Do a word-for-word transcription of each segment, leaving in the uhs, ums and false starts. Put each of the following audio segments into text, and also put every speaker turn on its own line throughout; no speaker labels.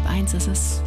eins ist es.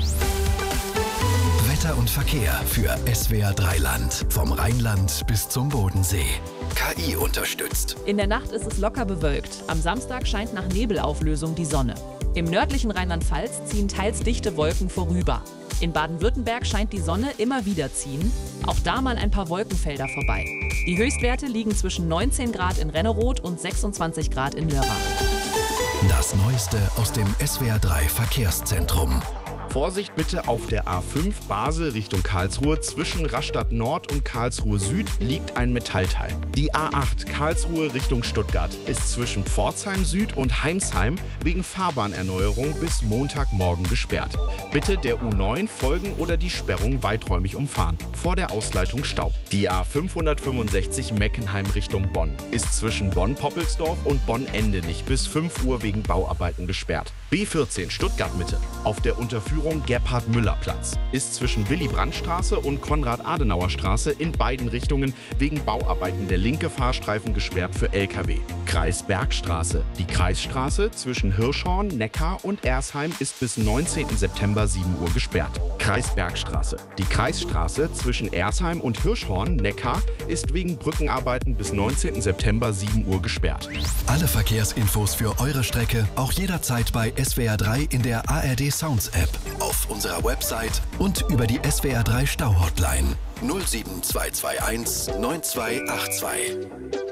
Wetter und Verkehr für S W R drei Land. Vom Rheinland bis zum Bodensee. K I unterstützt.
In der Nacht ist es locker bewölkt. Am Samstag scheint nach Nebelauflösung die Sonne. Im nördlichen Rheinland-Pfalz ziehen teils dichte Wolken vorüber. In Baden-Württemberg scheint die Sonne immer wieder ziehen. Auch da mal ein paar Wolkenfelder vorbei. Die Höchstwerte liegen zwischen neunzehn Grad in Renneroth und sechsundzwanzig Grad in Lörrach.
Das Neueste aus dem S W R drei Verkehrszentrum.
Vorsicht bitte auf der A fünf Basel Richtung Karlsruhe. Zwischen Rastatt Nord und Karlsruhe Süd liegt ein Metallteil. Die A acht Karlsruhe Richtung Stuttgart ist zwischen Pforzheim Süd und Heimsheim wegen Fahrbahnerneuerung bis Montagmorgen gesperrt. Bitte der U neun folgen oder die Sperrung weiträumig umfahren. Vor der Ausleitung Stau. Die A fünfhundertfünfundsechzig Meckenheim Richtung Bonn ist zwischen Bonn-Poppelsdorf und Bonn-Endenich bis fünf Uhr wegen Bauarbeiten gesperrt. B vierzehn Stuttgart Mitte auf der Unterführung Gebhard-Müller-Platz ist zwischen Willy-Brandt-Straße und Konrad-Adenauer-Straße in beiden Richtungen wegen Bauarbeiten der linke Fahrstreifen gesperrt für L K W. Kreisbergstraße. Die Kreisstraße zwischen Hirschhorn, Neckar und Ersheim ist bis neunzehnten September sieben Uhr gesperrt. Kreisbergstraße. Die Kreisstraße zwischen Ersheim und Hirschhorn, Neckar, ist wegen Brückenarbeiten bis neunzehnten September sieben Uhr gesperrt.
Alle Verkehrsinfos für eure Strecke auch jederzeit bei S W R drei in der A R D Sounds App, auf unserer Website und über die S W R drei Stau Hotline null sieben zwei zwei eins neun zwei acht zwei.